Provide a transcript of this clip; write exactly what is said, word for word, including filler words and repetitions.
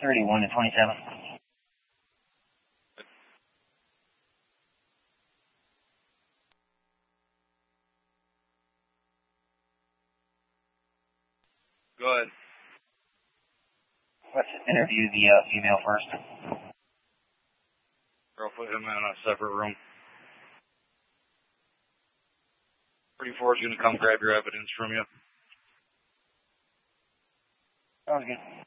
thirty-one to twenty-seven. Go ahead. Let's interview the uh, female first. I'll put him in a separate room. thirty-four is going to come grab your evidence from you. Sounds good.